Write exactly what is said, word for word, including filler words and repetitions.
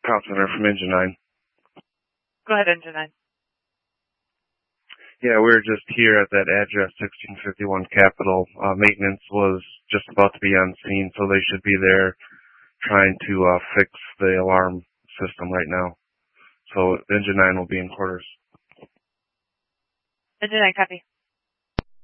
Call center from Engine nine. Go ahead, Engine nine. Yeah, we were just here at that address, sixteen fifty-one Capitol. Uh, maintenance was just about to be on scene, so they should be there trying to uh, fix the alarm system right now. So Engine nine will be in quarters. Engine nine, copy.